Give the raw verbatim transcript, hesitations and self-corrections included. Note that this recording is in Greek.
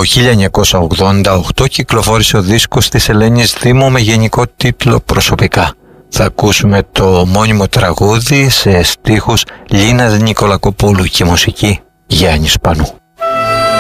χίλια εννιακόσια ογδόντα οκτώ κυκλοφόρησε ο δίσκος της Ελένης Δήμου με γενικό τίτλο «Προσωπικά». Θα ακούσουμε το μόνιμο τραγούδι σε στίχους Λίνας Νικολακοπούλου και μουσική Γιάννη Σπανού.